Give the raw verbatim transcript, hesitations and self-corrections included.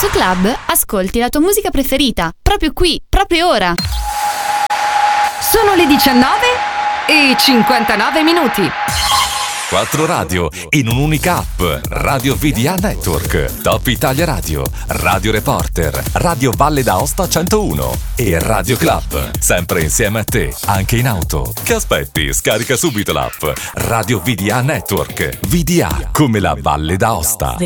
Su Club ascolti la tua musica preferita, proprio qui, proprio ora. Sono le diciannove e cinquantanove minuti. Quattro radio in un'unica app. Radio V D A Network, Top Italia Radio, Radio Reporter, Radio Valle d'Aosta centouno e Radio Club. Sempre insieme a te, anche in auto. Che aspetti? Scarica subito l'app. Radio V D A Network. V D A come la Valle d'Aosta.